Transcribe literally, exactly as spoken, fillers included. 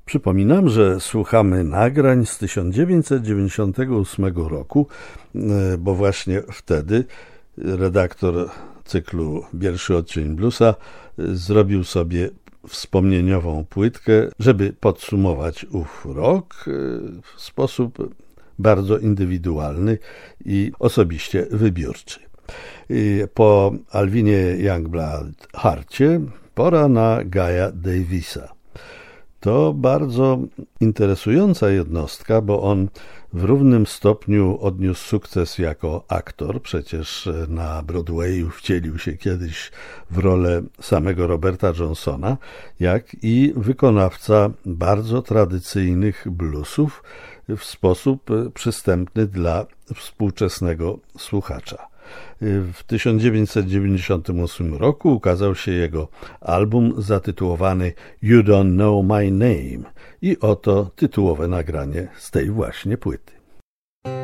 Przypominam, że słuchamy nagrań z tysiąc dziewięćset dziewięćdziesiątego ósmego roku, bo właśnie wtedy redaktor cyklu Pierwszy odcień bluesa zrobił sobie wspomnieniową płytkę, żeby podsumować ów rok w sposób bardzo indywidualny i osobiście wybiórczy. Po Alvinie Youngblood Harcie pora na Guy'a Davisa. To bardzo interesująca jednostka, bo on w równym stopniu odniósł sukces jako aktor, przecież na Broadwayu wcielił się kiedyś w rolę samego Roberta Johnsona, jak i wykonawca bardzo tradycyjnych bluesów w sposób przystępny dla współczesnego słuchacza. W tysiąc dziewięćset dziewięćdziesiątym ósmym roku ukazał się jego album zatytułowany You Don't Know My Name i oto tytułowe nagranie z tej właśnie płyty.